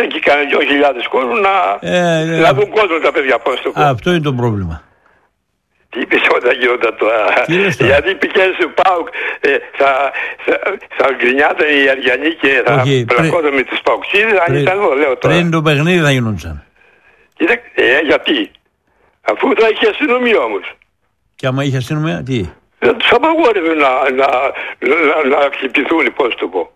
έρθουν και κανένα 2.000 κόσμο να δουν κόσμο τα παιδιά πώς το πω. Αυτό είναι το πρόβλημα. Τι είπες όταν γινόταν τώρα? Γιατί πηγαίνεις στο ΠΑΟΚ, θα γκρινιάταν οι Αριανοί και θα πλακώταν με τους ΠΑΟΚτσίδες, αν ήταν εδώ, λέω τώρα. Πριν το παιχνίδι θα γινόντουσαν. Γιατί? Αφού θα είχε αστυνομία όμως. Και άμα είχε αστυνομία, τι? Τους απαγόρευε να χτυπηθούν, πώς το πω.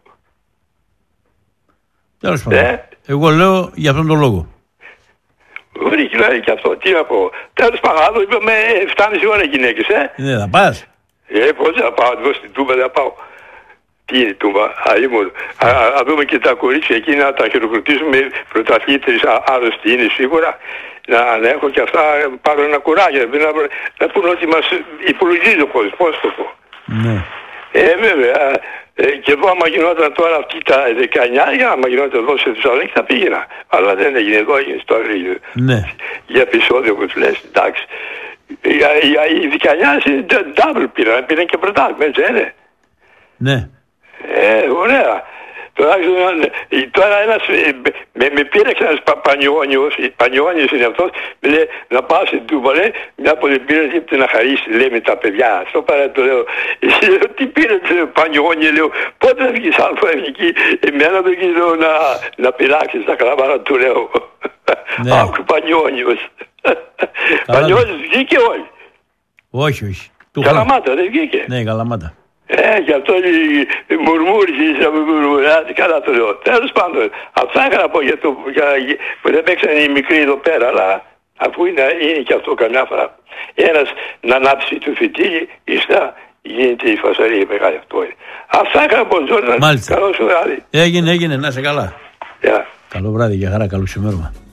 Τέλος πάντων. Εγώ λέω για αυτόν τον λόγο. Βρήκε δηλαδή και αυτό, τι να πω. Τέλος πάντων, είπαμε 7,5 ώρα γυναίκες, Ναι, θα πας. Πώς θα πάω, εγώ στην Τούμπα δεν θα πάω. Τι είναι η Τούμπα, να δούμε και τα κορίτσια εκεί να τα χειροκροτήσουμε, πρωταθλήτρες, άρρωστοι είναι σίγουρα. Να έχω και αυτά, πάρω ένα κουράγιο, να πούνε ότι μας υπολογίζει ο κόσμος, πώς το πω. Ναι. Βέβαια, και εδώ άμα γινόταν τώρα αυτή τα 19, άμα γινόταν εδώ σε Θεσσαλονίκη θα πήγαινα. Αλλά δεν έγινε εδώ, έγινε στο Αγρίγιο. Ναι. Για επεισόδιο που του λες, εντάξει. Οι 19 είναι double πήραν και πρωτάθλημα, έτσι είναι. Ναι. Ωραία. Τώρα ένας με πήρεξε ένας Πανιόνιος είναι αυτός, με λέει να πάω στην Τούμπα, λέει, μια που δεν πήρες γιατί να χαρίσει, λέει, με τα παιδιά. Στο παρά το λέω, εσύ λέω, τι πήρες Πανιόνιο, λέω, πότε θα βγεις αλφα εκεί, εμένα το εκεί λέω να πειράξεις τα κλαμάρα του, λέω. Άκου Πανιόνιος. Πανιόνιος βγήκε όλοι. Όχι. Καλαμάτα δεν βγήκε. Ναι, Καλαμάτα. Γι' αυτό μουρμούρισε, καλά το λέω. Τέλος πάντων, αυτά είχα να πω για που δεν παίξανε οι μικροί εδώ πέρα, αλλά αφού είναι και αυτό καμιά φορά. Ένας να ανάψει το φυτίλι, ύστερα γίνεται η φασαρία μεγάλη, αυτό είναι. Αυτά είχα να πω, Τζόρνταν. Μάλιστα. Καλό σου βράδυ. Έγινε, να είσαι καλά. Καλό βράδυ, για χαρά, καλό ξημέρωμα.